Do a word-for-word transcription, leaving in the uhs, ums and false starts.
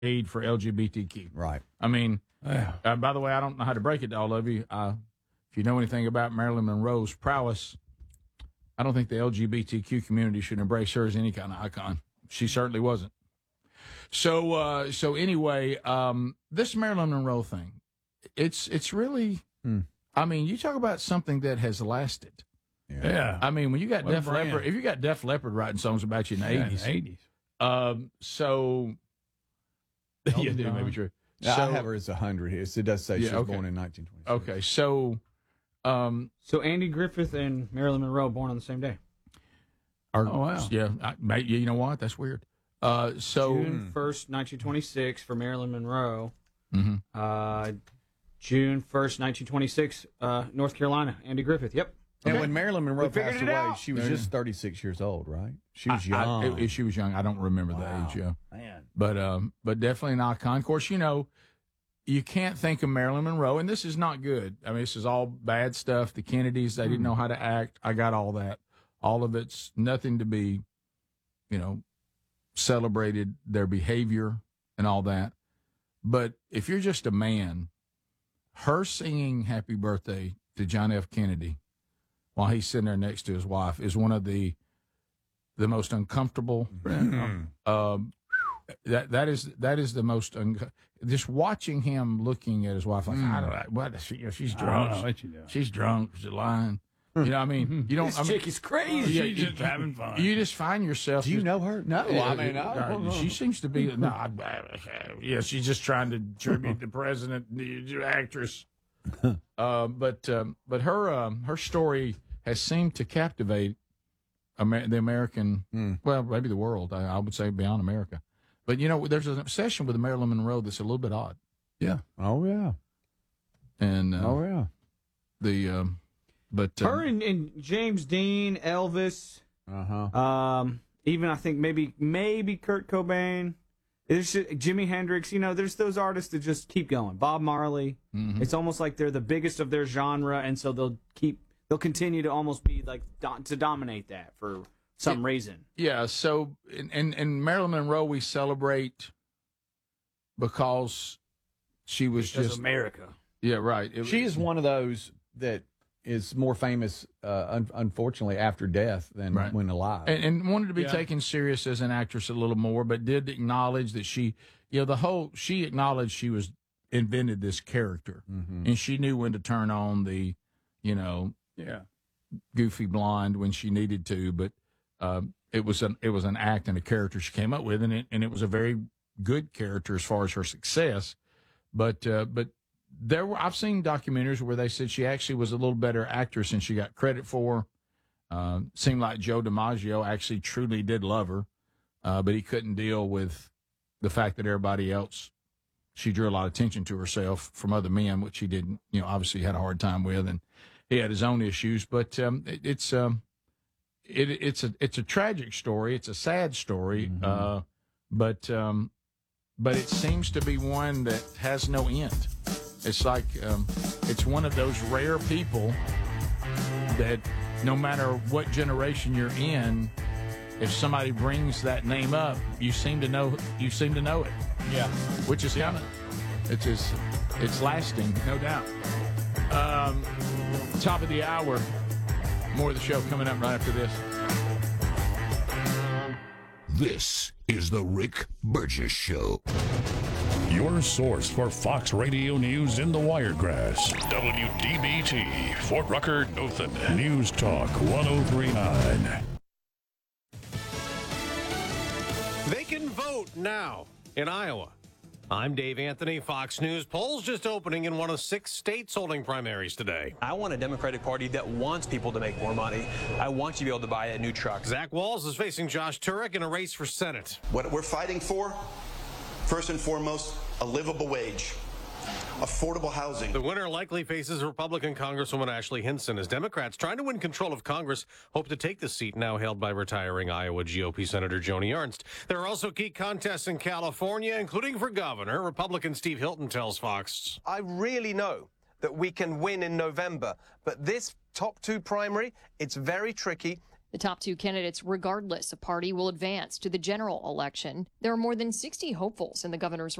aid for L G B T Q. Right. I mean, Yeah. uh, by the way, I don't know how to break it to all of you. Uh, if you know anything about Marilyn Monroe's prowess, I don't think the L G B T Q community should embrace her as any kind of icon. She certainly wasn't. So, uh, so anyway, um, this Marilyn Monroe thing, it's it's really, Hmm. I mean, you talk about something that has lasted. Yeah. I mean, when you got What a Def brand. Leppard, if you got Def Leppard writing songs about you in the Yeah, eighties, eighties. um, so yeah, that may be true. Yeah, So- I have her as one hundred here. So it does say Yeah, she was okay. born in nineteen twenty-six. Okay, so um, So Andy Griffith and Marilyn Monroe born on the same day. our, Oh, wow. yeah, I, mate, you know what? That's weird. Uh, so June first, nineteen twenty-six for Marilyn Monroe. Mhm. Uh, June first, nineteen twenty-six, uh, North Carolina. Andy Griffith. Yep. And Okay. when Marilyn Monroe We figured passed it away, out. she was Yeah. just thirty-six years old, right? She was I- young. I- if she was young. I don't remember Wow. the age. Yeah, Man. but um, but definitely an icon. Of course, you know, you can't think of Marilyn Monroe, and this is not good. I mean, this is all bad stuff. The Kennedys, they didn't know how to act. I got all that. All of it's nothing to be, you know, celebrated, their behavior and all that. But if you're just a man, her singing happy birthday to John F. Kennedy while he's sitting there next to his wife is one of the the most uncomfortable. um, that that is that is the most un- just watching him looking at his wife like I don't know what she, you know, she's I don't drunk. know what you doing. She's drunk. She's lying. You know, what I mean, you don't. This I mean, chick is crazy. yeah, She's you- just having fun. You just find yourself. Do you just- know her? No. I mean, I uh, don't know. she seems to be. No, I, yeah, she's just trying to tribute the president, the actress. uh, but um, but her um, her story has seemed to captivate Amer- the American, Hmm. well, maybe the world. I, I would say beyond America. But you know, there's an obsession with Marilyn Monroe that's a little bit odd, Yeah. Oh, yeah. and uh, Oh, yeah. the um, but um, Her and, and James Dean, Elvis, Uh-huh. um, even I think maybe maybe Kurt Cobain. There's just- Jimi Hendrix. You know, there's those artists that just keep going. Bob Marley. Mm-hmm. It's almost like they're the biggest of their genre, and so they'll keep they'll continue to almost be like do, to dominate that for some reason. Yeah, so in, in, in Marilyn Monroe, we celebrate because she was Because just America. yeah, right. It- She is one of those that is more famous, uh, un- unfortunately, after death than Right. when alive. and, and wanted to be Yeah. taken serious as an actress a little more, but did acknowledge that she, you know, the whole she acknowledged she was invented this character, and she knew when to turn on the, you know, Yeah. goofy blonde when she needed to, but um, it was an it was an act and a character she came up with, and it and it was a very good character as far as her success. But uh, but there were I've seen documentaries where they said she actually was a little better actress than she got credit for. Um, seemed like Joe DiMaggio actually truly did love her, uh, but he couldn't deal with the fact that everybody else. She drew a lot of attention to herself from other men, which he didn't, you know, obviously had a hard time with, and he had his own issues. But um, it, it's um, it, it's a it's a tragic story. It's a sad story, uh, but um, but it seems to be one that has no end. It's like um, it's one of those rare people that no matter what generation you're in, if somebody brings that name up, you seem to know you seem to know it. Yeah. Which is kind of it's just, it's lasting, no doubt. Um, top of the hour. More of the show coming up right after this. This is the Rick Burgess Show. Your source for Fox Radio News in the Wiregrass. W D B T, Fort Rucker, Dothan. News Talk one oh three point nine. They can vote now in Iowa. I'm Dave Anthony, Fox News. Polls just opening in one of six states holding primaries today. I want a Democratic Party that wants people to make more money. I want you to be able to buy a new truck. Zach Walz is facing Josh Turek in a race for Senate. What we're fighting for, first and foremost, a livable wage, affordable housing. The winner likely faces Republican Congresswoman Ashley Hinson as Democrats trying to win control of Congress hope to take the seat now held by retiring Iowa G O P Senator Joni Ernst. There are also key contests in California, including for governor. Republican Steve Hilton tells Fox. I really know that we can win in November, but this top two primary, it's very tricky. The top two candidates, regardless of party, will advance to the general election. There are more than sixty hopefuls in the governor's